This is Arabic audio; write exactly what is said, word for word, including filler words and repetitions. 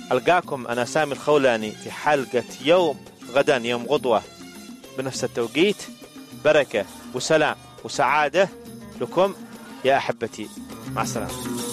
ألقاكم أنا سامي الخولاني في حلقة يوم غدا يوم غضوة بنفس التوقيت. بركة وسلام وسعادة لكم يا أحبتي، مع السلامة.